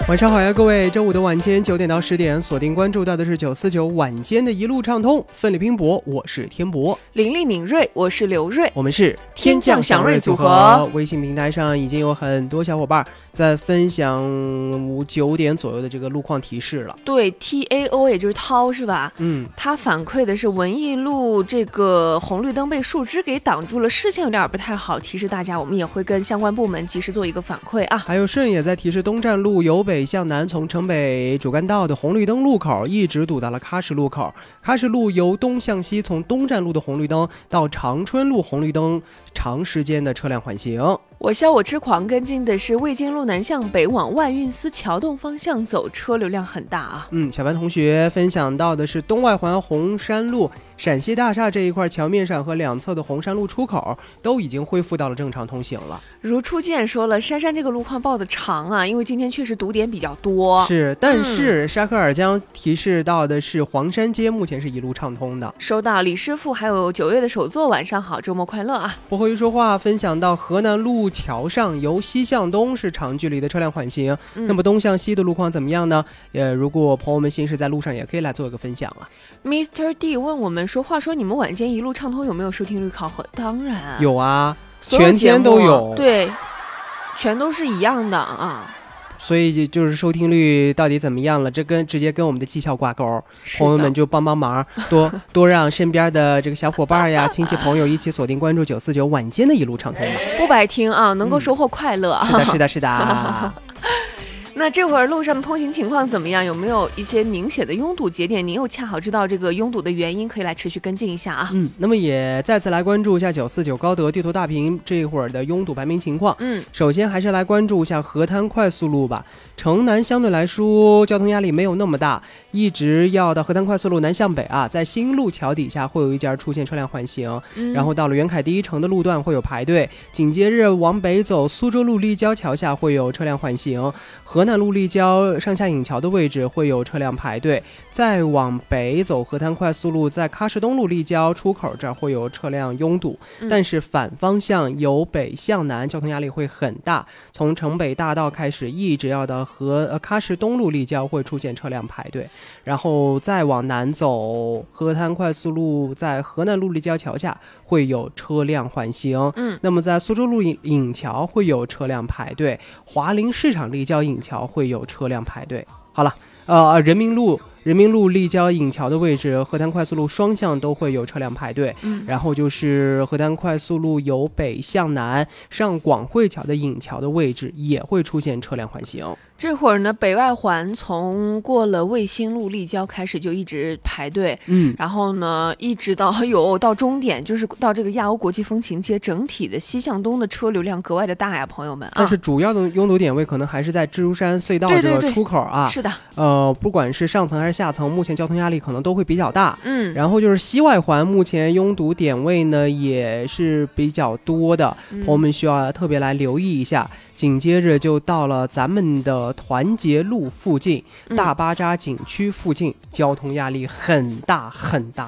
晚上好呀，各位！周五的晚间9点到10点，锁定关注到的是949晚间的一路畅通，奋力拼搏，我是天博， 凌厉敏锐，我是刘锐， 我们是天降祥瑞组合。 微信平台上已经有很多小伙伴在分享9点左右的这个路况提示了。 对 ，TAO 也就是涛是吧？他反馈的是文艺路这个红绿灯被树枝给挡住了，视线有点不太好，提示大家，我们也会跟相关部门及时做一个反馈啊。 还有顺也在提示东站路由北向南，从城北主干道的红绿灯路口一直堵到了喀什路口。喀什路由东向西，从东站路的红绿灯到长春路红绿灯，长时间的车辆缓行。 我笑我痴狂跟进的是魏京路南向北往万运司桥洞方向走，车流量很大啊。 小白同学分享到的是东外环红山路陕西大厦这一块桥面上和两侧的红山路出口都已经恢复到了正常通行了。 如初见说了，杉杉这个路况报的长啊，因为今天确实堵点比较多。 是，但是沙克尔江提示到的是黄山街目前是一路畅通的。 收到，李师傅还有9月的首座，晚上好，周末快乐啊！ 不会说话分享到河南路桥上由西向东是长距离的车辆缓行，那么东向西的路况怎么样呢？如果朋友们行驶在路上，也可以来做一个分享啊。 Mr. D 问我们说，话说你们晚间一路畅通有没有收听率考核？当然有啊，全天都有， 对，全都是一样的啊。 所以就是收听率到底怎么样了，这直接跟我们的绩效挂钩，朋友们就帮忙，多让身边的这个小伙伴呀、亲戚朋友一起锁定关注949晚间的一路畅通吧， 不白听啊，能够收获快乐啊。 是的。 那这会儿路上的通行情况怎么样？有没有一些明显的拥堵节点？您又恰好知道这个拥堵的原因，可以来持续跟进一下啊。 那么也再次来关注一下949高德地图大屏这会儿的拥堵排名情况。首先还是来关注一下河滩快速路吧。城南相对来说交通压力没有那么大，一直要到河滩快速路南向北啊，在新路桥底下会有一节出现车辆缓行，然后到了袁凯第一城的路段会有排队，紧接着往北走苏州路立交桥下会有车辆缓行，河南路立交上下引桥的位置会有车辆排队，再往北走河滩快速路在喀什东路立交出口这儿会有车辆拥堵，但是反方向由北向南交通压力会很大，从城北大道开始一直要到喀什东路立交会出现车辆排队，然后再往南走河滩快速路在河南路立交桥下会有车辆缓行，那么在苏州路引桥会有车辆排队，华林市场立交引桥会有车辆排队。好了，人民路立交引桥的位置，河滩快速路双向都会有车辆排队，然后就是河滩快速路由北向南上广汇桥的引桥的位置也会出现车辆缓行。 这会儿呢，北外环从过了卫星路立交开始就一直排队，然后呢，一直到终点，就是到这个亚欧国际风情街，整体的西向东的车流量格外的大呀，朋友们啊。 但是主要的拥堵点位可能还是在蜘蛛山隧道这个出口啊。 是的。 不管是上层还是下层，目前交通压力可能都会比较大。然后就是西外环，目前拥堵点位呢也是比较多的，朋友们需要特别来留意一下。紧接着就到了咱们的团结路附近，大巴扎景区附近，交通压力很大很大。